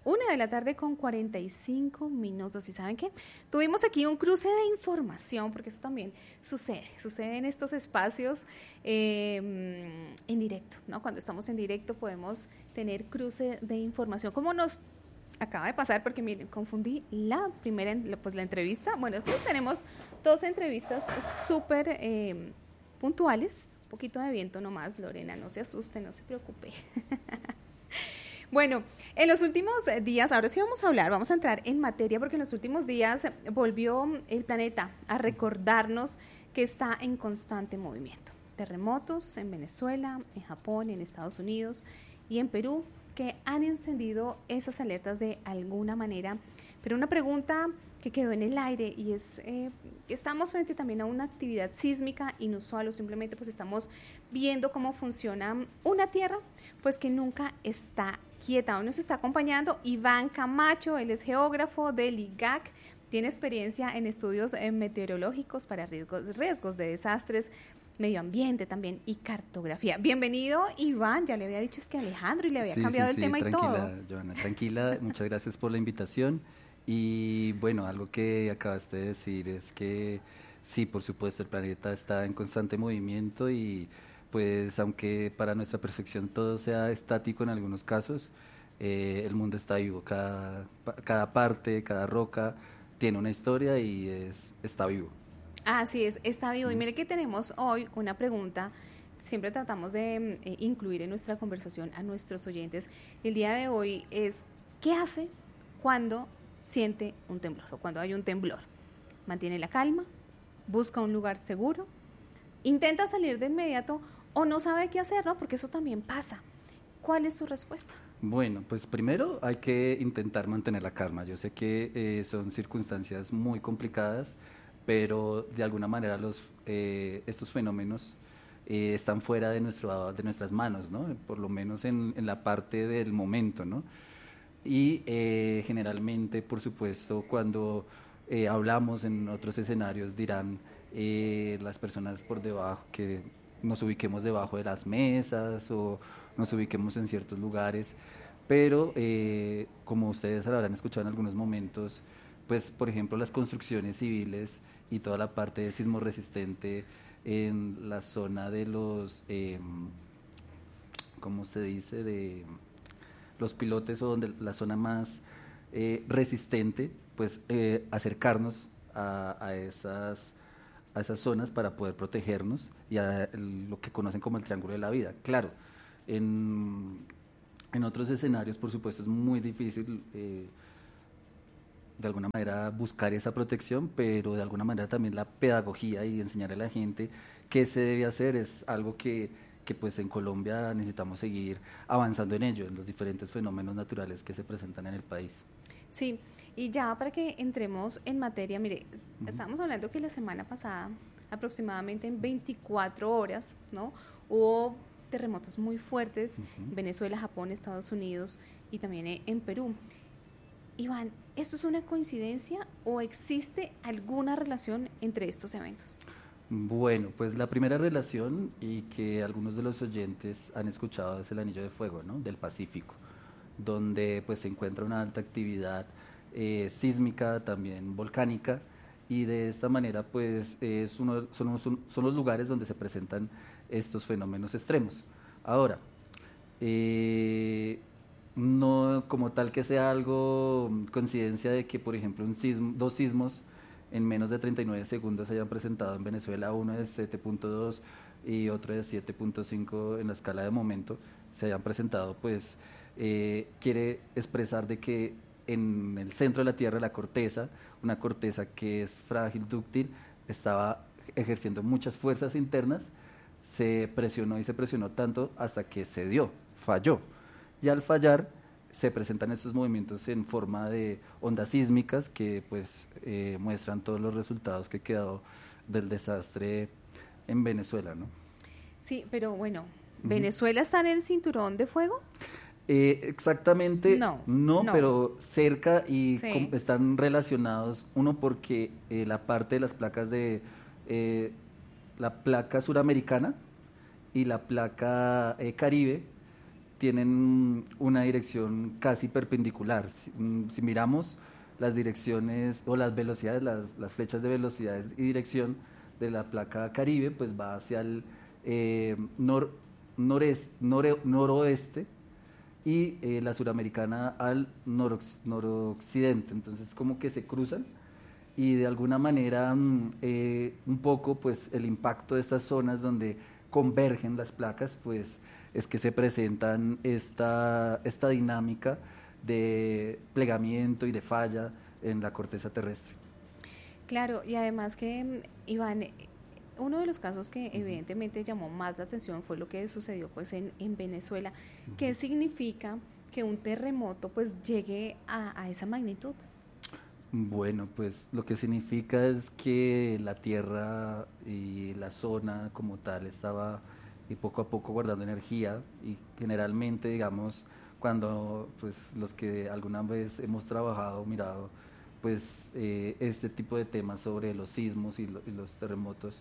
1:45 p.m. ¿Y saben qué? Tuvimos aquí un cruce de información, porque eso también sucede en estos espacios en directo, ¿no? Cuando estamos en directo podemos tener cruce de información. ¿Cómo nos acaba de pasar? Porque miren, confundí la entrevista. Bueno, pues tenemos 2 entrevistas súper puntuales. Un poquito de viento nomás, Lorena, no se asuste, no se preocupe. Bueno, en los últimos días, ahora sí vamos a entrar en materia, porque en los últimos días volvió el planeta a recordarnos que está en constante movimiento. Terremotos en Venezuela, en Japón, en Estados Unidos y en Perú, que han encendido esas alertas de alguna manera. Pero una pregunta que quedó en el aire y es que estamos frente también a una actividad sísmica inusual, o simplemente pues estamos viendo cómo funciona una tierra pues que nunca está quieta. Hoy nos está acompañando Iván Camacho, él es geógrafo del IGAC, tiene experiencia en estudios meteorológicos para riesgos de desastres, medio ambiente también y cartografía. Bienvenido, Iván. Ya le había dicho que Alejandro y le había cambiado el tema y todo. Tranquila, Joana, tranquila. Muchas gracias por la invitación. Y bueno, algo que acabaste de decir es que sí, por supuesto, el planeta está en constante movimiento y pues aunque para nuestra percepción todo sea estático en algunos casos, el mundo está vivo. Cada parte, cada roca tiene una historia y está vivo. Así es, está vivo. Y mire que tenemos hoy una pregunta. Siempre tratamos de incluir en nuestra conversación a nuestros oyentes. El día de hoy es, ¿qué hace cuando siente un temblor o cuando hay un temblor? ¿Mantiene la calma? ¿Busca un lugar seguro? ¿Intenta salir de inmediato o no sabe qué hacer, ¿no? Porque eso también pasa. ¿Cuál es su respuesta? Bueno, pues primero hay que intentar mantener la calma. Yo sé que son circunstancias muy complicadas, pero de alguna manera estos fenómenos están fuera de nuestras manos, ¿no? Por lo menos en la parte del momento, ¿no? Y generalmente, por supuesto, cuando hablamos en otros escenarios dirán las personas por debajo que nos ubiquemos debajo de las mesas o nos ubiquemos en ciertos lugares, pero como ustedes habrán escuchado en algunos momentos, pues por ejemplo las construcciones civiles y toda la parte de sismo resistente en la zona de los, ¿cómo se dice?, de los pilotes, o donde la zona más resistente, pues acercarnos a esas zonas para poder protegernos y a lo que conocen como el triángulo de la vida. Claro, en otros escenarios, por supuesto, es muy difícil de alguna manera buscar esa protección, pero de alguna manera también la pedagogía y enseñar a la gente qué se debe hacer es algo que pues en Colombia necesitamos seguir avanzando en ello, en los diferentes fenómenos naturales que se presentan en el país. Sí, y ya para que entremos en materia, mire, estábamos hablando que la semana pasada, aproximadamente en 24 horas, ¿no?, hubo terremotos muy fuertes en Venezuela, Japón, Estados Unidos y también en Perú. Iván, ¿esto es una coincidencia o existe alguna relación entre estos eventos? Bueno, pues la primera relación, y que algunos de los oyentes han escuchado, es el Anillo de Fuego, ¿no?, del Pacífico, donde pues se encuentra una alta actividad sísmica, también volcánica, y de esta manera pues son los lugares donde se presentan estos fenómenos extremos. Ahora, no como tal que sea algo coincidencia de que, por ejemplo, dos sismos en menos de 39 segundos se hayan presentado en Venezuela, uno de 7.2 y otro de 7.5 en la escala de momento, se hayan presentado, pues quiere expresar de que en el centro de la Tierra, la corteza, una corteza que es frágil, dúctil, estaba ejerciendo muchas fuerzas internas, se presionó tanto hasta que falló. Y al fallar se presentan estos movimientos en forma de ondas sísmicas que pues muestran todos los resultados que quedó del desastre en Venezuela, ¿no? Sí, pero bueno, ¿Venezuela está en el cinturón de fuego? Exactamente, no, pero cerca, y sí, están relacionados, uno porque la parte de las placas de la placa suramericana y la placa Caribe tienen una dirección casi perpendicular. Si miramos las direcciones o las velocidades, las flechas de velocidades y dirección de la placa Caribe, pues va hacia el noroeste, y la suramericana al noroccidente. Entonces como que se cruzan, y de alguna manera un poco pues el impacto de estas zonas donde convergen las placas, pues es que se presentan esta dinámica de plegamiento y de falla en la corteza terrestre. Claro, y además que, Iván, uno de los casos que evidentemente llamó más la atención fue lo que sucedió pues en Venezuela. ¿Qué significa que un terremoto pues llegue a esa magnitud? Bueno, pues lo que significa es que la tierra y la zona como tal estaba y poco a poco guardando energía, y generalmente, digamos, cuando pues los que alguna vez hemos trabajado, mirado pues este tipo de temas sobre los sismos y los terremotos,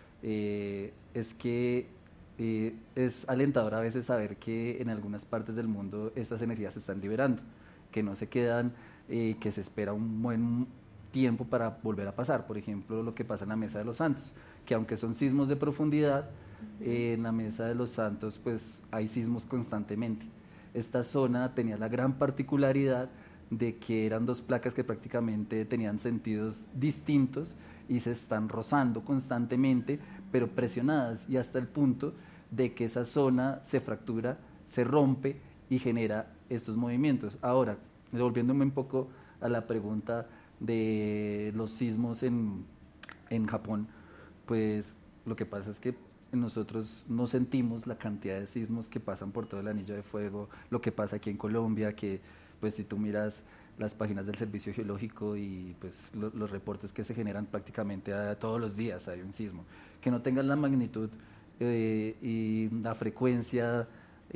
es que es alentador a veces saber que en algunas partes del mundo estas energías se están liberando, que no se quedan, que se espera un buen tiempo para volver a pasar. Por ejemplo, lo que pasa en la Mesa de los Santos, que aunque son sismos de profundidad, en la Mesa de los Santos pues hay sismos constantemente. Esta zona tenía la gran particularidad de que eran dos placas que prácticamente tenían sentidos distintos y se están rozando constantemente, pero presionadas, y hasta el punto de que esa zona se fractura, se rompe y genera estos movimientos. Ahora, devolviéndome un poco a la pregunta de los sismos en Japón, pues lo que pasa es que nosotros no sentimos la cantidad de sismos que pasan por todo el anillo de fuego, lo que pasa aquí en Colombia, que pues si tú miras las páginas del Servicio Geológico y pues los reportes que se generan prácticamente todos los días hay un sismo, que no tengan la magnitud y la frecuencia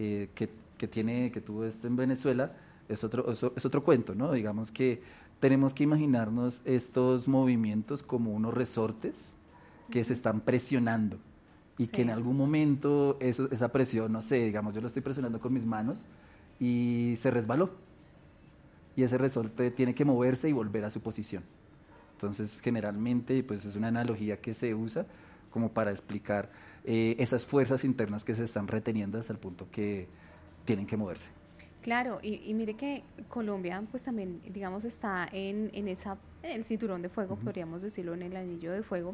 que tuvo en Venezuela, es otro cuento, ¿no? Digamos que tenemos que imaginarnos estos movimientos como unos resortes que se están presionando, y que en algún momento esa presión, no sé, digamos, yo lo estoy presionando con mis manos y se resbaló, y ese resorte tiene que moverse y volver a su posición. Entonces, generalmente, pues es una analogía que se usa como para explicar esas fuerzas internas que se están reteniendo hasta el punto que tienen que moverse. Claro, y mire que Colombia pues también, digamos, está en el cinturón de fuego, podríamos decirlo, en el anillo de fuego.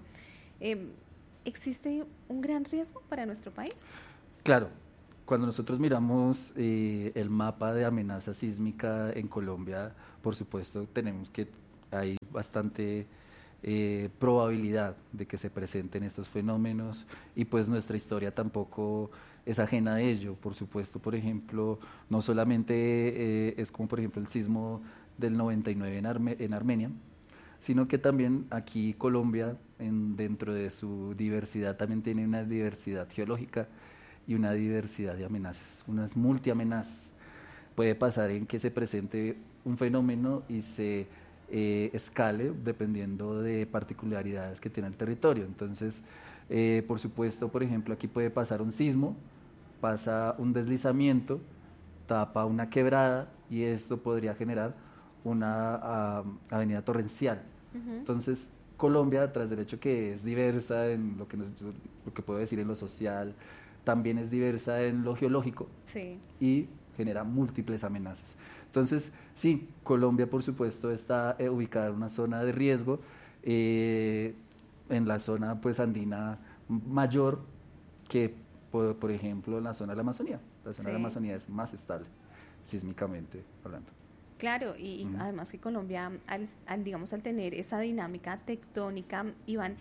¿Existe un gran riesgo para nuestro país? Claro, cuando nosotros miramos el mapa de amenaza sísmica en Colombia, por supuesto tenemos que hay bastante probabilidad de que se presenten estos fenómenos, y pues nuestra historia tampoco es ajena a ello. Por supuesto, por ejemplo, no solamente es como por ejemplo el sismo del 99 en Armenia, sino que también aquí Colombia, dentro de su diversidad, también tiene una diversidad geológica y una diversidad de amenazas, unas multiamenazas. Puede pasar en que se presente un fenómeno y se escale dependiendo de particularidades que tiene el territorio. Entonces, por supuesto, por ejemplo, aquí puede pasar un sismo, pasa un deslizamiento, tapa una quebrada, y esto podría generar una avenida torrencial. Entonces, Colombia, tras del hecho que es diversa en lo que puedo decir en lo social, también es diversa en lo geológico, sí, y genera múltiples amenazas. Entonces, sí, Colombia, por supuesto, está ubicada en una zona de riesgo, en la zona pues andina mayor que, por ejemplo, en la zona de la Amazonía. La zona de la Amazonía es más estable, sísmicamente hablando. Claro, y además que Colombia, digamos, al tener esa dinámica tectónica, Iván,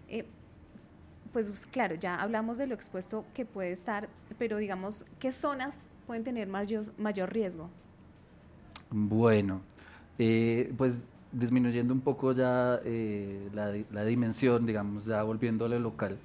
pues claro, ya hablamos de lo expuesto que puede estar, pero digamos, ¿qué zonas pueden tener mayor riesgo? Bueno, pues disminuyendo un poco ya la dimensión, digamos, ya volviendo a lo local,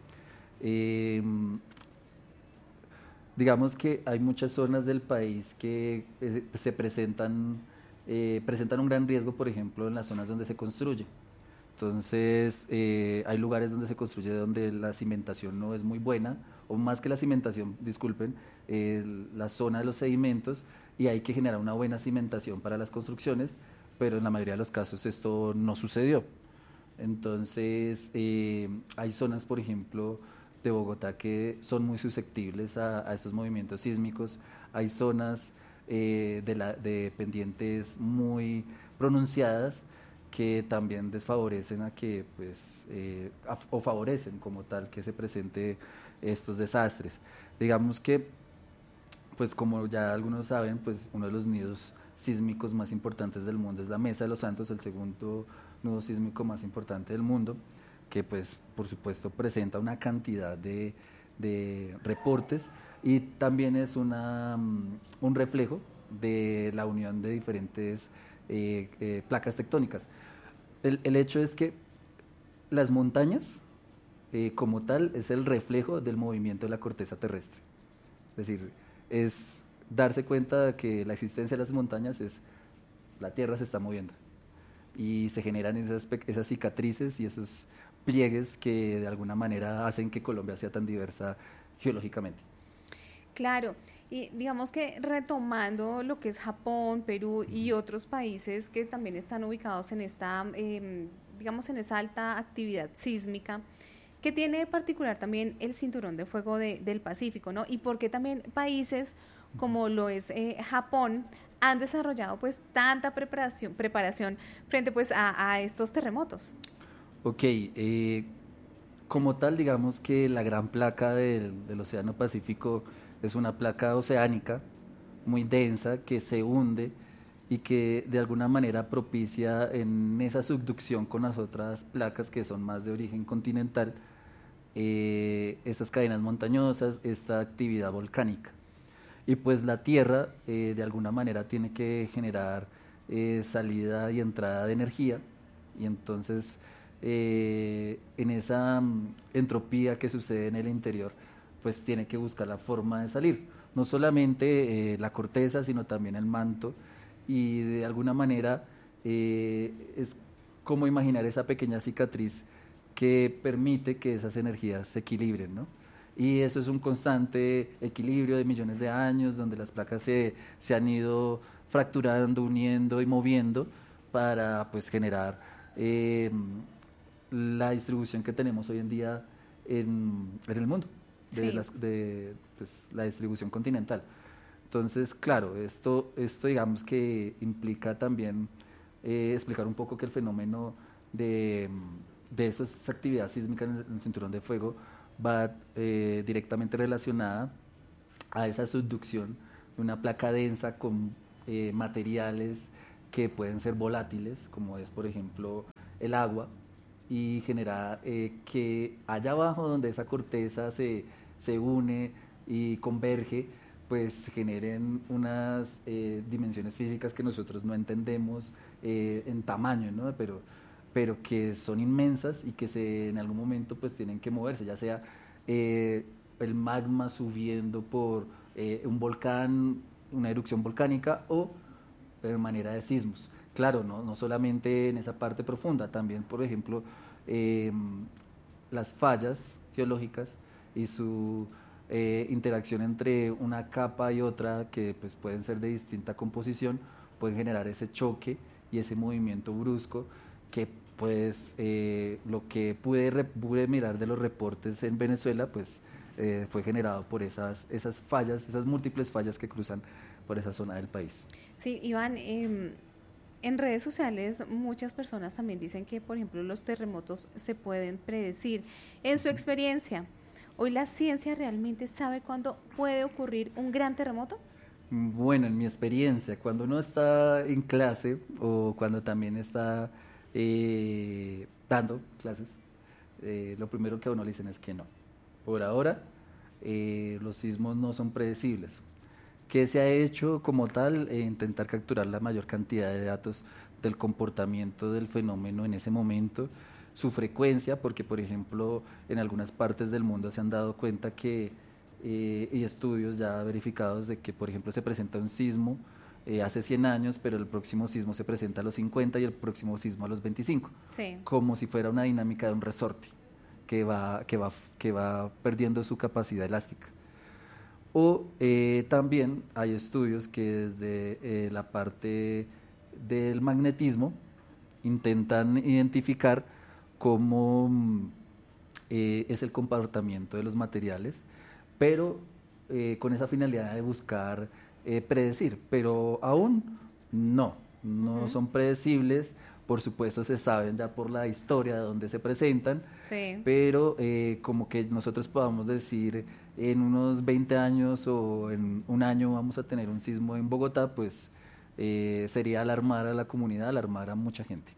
digamos que hay muchas zonas del país que presentan un gran riesgo, por ejemplo, en las zonas donde se construye. Entonces, hay lugares donde se construye donde la cimentación no es muy buena, o más que la cimentación, disculpen, la zona de los sedimentos, y hay que generar una buena cimentación para las construcciones, pero en la mayoría de los casos esto no sucedió. Entonces, hay zonas, por ejemplo, de Bogotá que son muy susceptibles a estos movimientos sísmicos, hay zonas de pendientes muy pronunciadas que también desfavorecen a que, pues, o favorecen como tal que se presente estos desastres. Digamos que, pues como ya algunos saben, pues uno de los nidos sísmicos más importantes del mundo es la Mesa de los Santos, el segundo nudo sísmico más importante del mundo, que pues por supuesto presenta una cantidad de reportes y también es un reflejo de la unión de diferentes placas tectónicas. El hecho es que las montañas, como tal, es el reflejo del movimiento de la corteza terrestre. Es decir, es darse cuenta de que la existencia de las montañas es la Tierra se está moviendo y se generan esas cicatrices y esos pliegues que de alguna manera hacen que Colombia sea tan diversa geológicamente. Claro, y digamos que retomando lo que es Japón, Perú y otros países que también están ubicados en esta, digamos, en esa alta actividad sísmica, que tiene de particular también el cinturón de fuego del Pacífico, ¿no? Y por qué también países como lo es Japón han desarrollado pues tanta preparación frente pues a estos terremotos. Ok, como tal, digamos que la gran placa del Océano Pacífico es una placa oceánica muy densa que se hunde y que de alguna manera propicia en esa subducción con las otras placas que son más de origen continental, estas cadenas montañosas, esta actividad volcánica. Y pues la Tierra de alguna manera tiene que generar salida y entrada de energía, y entonces en esa entropía que sucede en el interior, pues tiene que buscar la forma de salir. No solamente la corteza, sino también el manto, y de alguna manera es como imaginar esa pequeña cicatriz que permite que esas energías se equilibren, ¿no? Y eso es un constante equilibrio de millones de años, donde las placas se han ido fracturando, uniendo y moviendo para pues generar la distribución que tenemos hoy en día en el mundo, Sí. pues, la distribución continental. Entonces, claro, esto digamos que implica también explicar un poco que el fenómeno de esas actividades sísmicas en el cinturón de fuego va directamente relacionada a esa subducción de una placa densa con materiales que pueden ser volátiles, como es por ejemplo el agua, y generar que allá abajo donde esa corteza se une y converge, pues generen unas dimensiones físicas que nosotros no entendemos en tamaño, ¿no? Pero que son inmensas y que en algún momento pues tienen que moverse, ya sea el magma subiendo por un volcán, una erupción volcánica, o de manera de sismos. Claro, no solamente en esa parte profunda, también, por ejemplo, las fallas geológicas y su interacción entre una capa y otra, que pues pueden ser de distinta composición, pueden generar ese choque y ese movimiento brusco que pues lo que pude mirar de los reportes en Venezuela pues fue generado por esas fallas, esas múltiples fallas que cruzan por esa zona del país. Sí, Iván, en redes sociales muchas personas también dicen que, por ejemplo, los terremotos se pueden predecir. En su experiencia, ¿hoy la ciencia realmente sabe cuándo puede ocurrir un gran terremoto? Bueno, en mi experiencia, cuando uno está en clase o cuando también está dando clases, lo primero que a uno le dicen es que no. Por ahora, los sismos no son predecibles. ¿Qué se ha hecho como tal? Intentar capturar la mayor cantidad de datos del comportamiento del fenómeno en ese momento, su frecuencia, porque por ejemplo en algunas partes del mundo se han dado cuenta que, y estudios ya verificados de que por ejemplo se presenta un sismo hace 100 años, pero el próximo sismo se presenta a los 50 y el próximo sismo a los 25, como si fuera una dinámica de un resorte que va perdiendo su capacidad elástica. O también hay estudios que desde la parte del magnetismo intentan identificar cómo es el comportamiento de los materiales, pero con esa finalidad de buscar predecir, pero aún no son predecibles. Por supuesto se saben ya por la historia de dónde se presentan, pero como que nosotros podamos decir en unos 20 años o en un año vamos a tener un sismo en Bogotá, pues sería alarmar a la comunidad, alarmar a mucha gente.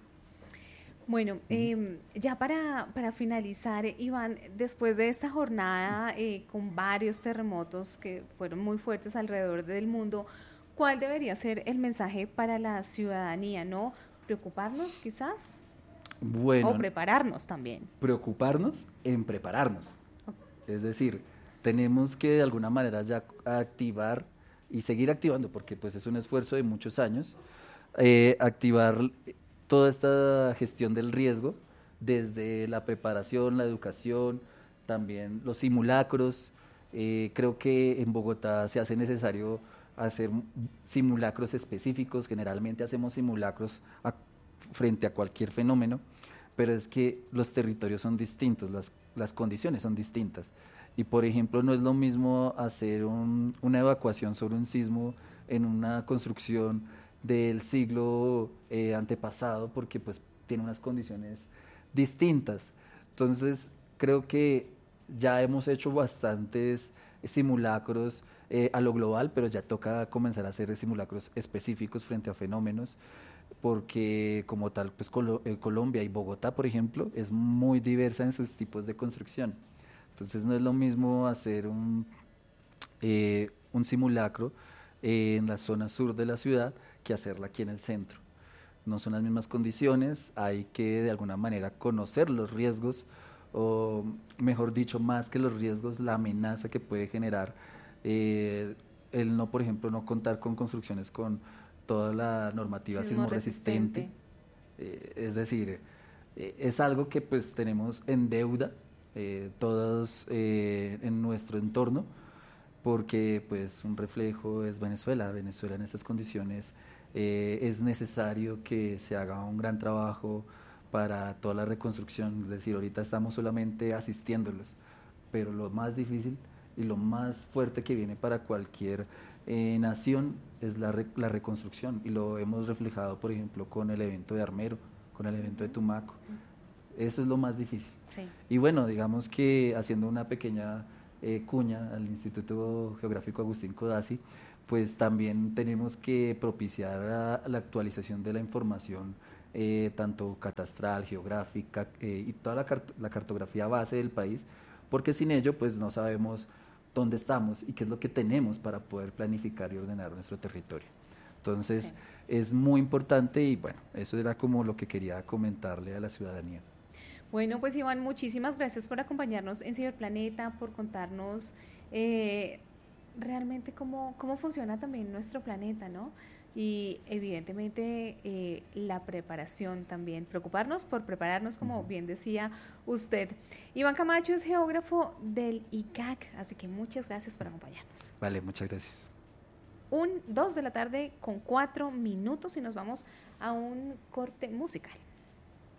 Bueno, ya para finalizar, Iván, después de esta jornada con varios terremotos que fueron muy fuertes alrededor del mundo, ¿cuál debería ser el mensaje para la ciudadanía? ¿No? ¿Preocuparnos quizás? Bueno, o prepararnos también. Preocuparnos en prepararnos. Es decir, tenemos que de alguna manera ya activar y seguir activando, porque pues es un esfuerzo de muchos años, activar toda esta gestión del riesgo, desde la preparación, la educación, también los simulacros. Creo que en Bogotá se hace necesario hacer simulacros específicos. Generalmente hacemos simulacros frente a cualquier fenómeno, pero es que los territorios son distintos, las condiciones son distintas. Y por ejemplo, no es lo mismo hacer una evacuación sobre un sismo en una construcción del siglo antepasado, porque pues tiene unas condiciones distintas. Entonces creo que ya hemos hecho bastantes simulacros a lo global, pero ya toca comenzar a hacer simulacros específicos frente a fenómenos, porque como tal pues Colombia y Bogotá, por ejemplo, es muy diversa en sus tipos de construcción. Entonces no es lo mismo hacer un simulacro en la zona sur de la ciudad que hacerla aquí en el centro. No son las mismas condiciones, hay que de alguna manera conocer los riesgos, o mejor dicho, más que los riesgos, la amenaza que puede generar el no, por ejemplo, no contar con construcciones con toda la normativa sismo resistente. Es decir, es algo que pues tenemos en deuda todos en nuestro entorno, porque pues un reflejo es Venezuela en estas condiciones. Es necesario que se haga un gran trabajo para toda la reconstrucción. Es decir, ahorita estamos solamente asistiéndolos, pero lo más difícil y lo más fuerte que viene para cualquier nación es la reconstrucción, y lo hemos reflejado, por ejemplo, con el evento de Armero, con el evento de Tumaco. Eso es lo más difícil. Sí. Y bueno, digamos que haciendo una pequeña cuña al Instituto Geográfico Agustín Codazzi, pues también tenemos que propiciar la actualización de la información, tanto catastral, geográfica y toda la cartografía base del país, porque sin ello pues no sabemos dónde estamos y qué es lo que tenemos para poder planificar y ordenar nuestro territorio. Entonces es muy importante, y bueno, eso era como lo que quería comentarle a la ciudadanía. Bueno, pues Iván, muchísimas gracias por acompañarnos en Ciberplaneta, por contarnos realmente cómo funciona también nuestro planeta, ¿no? Y evidentemente la preparación también, preocuparnos por prepararnos, como bien decía usted. Iván Camacho es geógrafo del ICAC, así que muchas gracias por acompañarnos. Vale, muchas gracias. 2 de la tarde con 4 minutos y nos vamos a un corte musical.